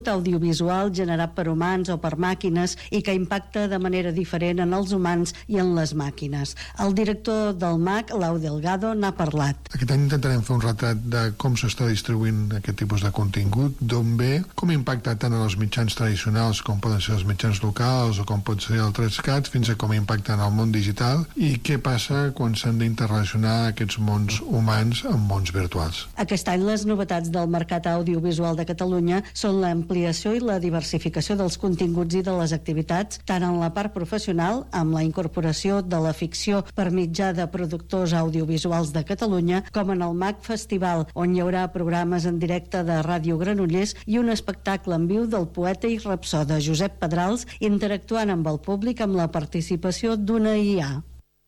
audiovisual generat per humans o per màquines i que impacta de manera diferent en els humans i en les màquines. El director del MAC, Lau Delgado, n'ha parlat. Aquest any intentarem fer un retrat de com s'està distribuint aquest tipus de contingut, d'on ve, com impacta tant en els mitjans tradicionals com poden ser els mitjans locals o com pot ser el 3CAT, fins a com impacta en el món digital i què passa quan s'han d'interrelacionar aquests mons humans amb mons virtuals. Aquest any les novetats del mercat audiovisual de Catalunya són l'ampliació i la diversificació dels continguts i de les activitats, tant en la part professional, amb la incorporació de la ficció per mitjà de productors audiovisuals de Catalunya, com en el MAC Festival, on hi haurà programes en directe de Ràdio Granollers i un espectacle en viu del poeta i rapsoda Josep Pedrals, interactuant amb el públic amb la participació d'una IA.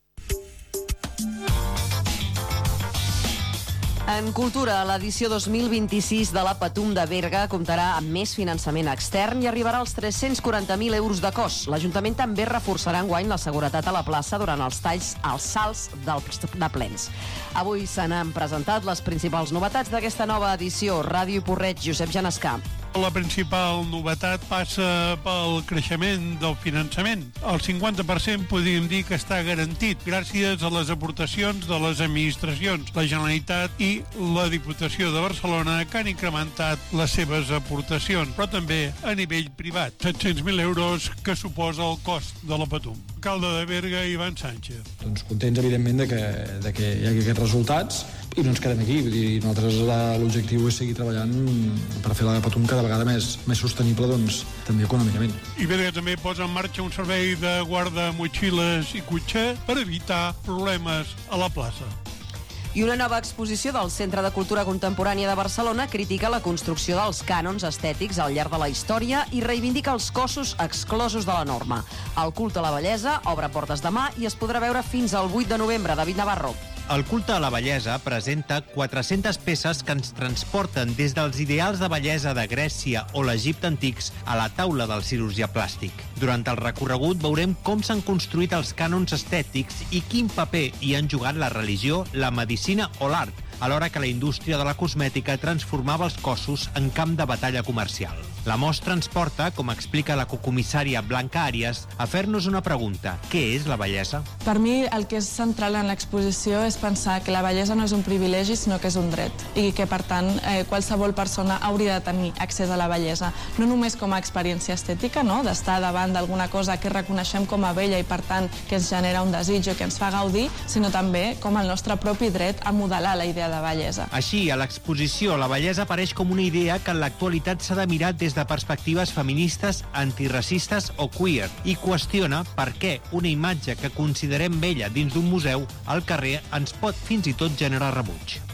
En cultura, l'edició 2026 de la Patum de Berga comptarà amb més finançament extern i arribarà als 340.000 euros de cost. L'Ajuntament també reforçarà enguany la seguretat a la plaça durant els talls als salts de plens. Avui se n'han presentat les principals novetats d'aquesta nova edició. Ràdio i Porreig, Josep Genescà. La principal novetat passa pel creixement del finançament. El 50% podríem dir que està garantit gràcies a les aportacions de les administracions, la Generalitat i la Diputació de Barcelona, que han incrementat les seves aportacions, però també a nivell privat. 700.000 euros que suposa el cost de la Patum. Alcalde de Berga, Ivan Sánchez. Doncs contents, evidentment, de que hi hagi aquests resultats i no ens quedem aquí. Vull dir, nosaltres l'objectiu és seguir treballant per fer la Patum cada vegada més sostenible, doncs, també econòmicament. I Berga també posa en marxa un servei de guarda motxilles i cotxer per evitar problemes a la plaça. I una nova exposició del Centre de Cultura Contemporània de Barcelona critica la construcció dels cànons estètics al llarg de la història i reivindica els cossos exclosos de la norma. El culte a la bellesa obre portes demà i es podrà veure fins al 8 de novembre. David Navarro. El culte a la bellesa presenta 400 peces que ens transporten des dels ideals de bellesa de Grècia o l'Egipte antics a la taula del cirurgià plàstic. Durant el recorregut veurem com s'han construït els cànons estètics i quin paper hi han jugat la religió, la medicina o l'art, alhora que la indústria de la cosmètica transformava els cossos en camp de batalla comercial. La mostra ens porta, com explica la cocomissària Blanca Àrias, a fer-nos una pregunta. Què és la bellesa? Per mi el que és central en l'exposició és pensar que la bellesa no és un privilegi, sinó que és un dret. I que, per tant, qualsevol persona hauria de tenir accés a la bellesa. No només com a experiència estètica, no? D'estar davant d'alguna cosa que reconeixem com a bella i, per tant, que ens genera un desig o que ens fa gaudir, sinó també com el nostre propi dret a modelar la idea de bellesa. Així, a l'exposició, la bellesa apareix com una idea que en l'actualitat s'ha de mirar des de perspectives feministes, antiracistes o queer i qüestiona per què una imatge que considerem bella dins d'un museu al carrer ens pot fins i tot generar rebuig.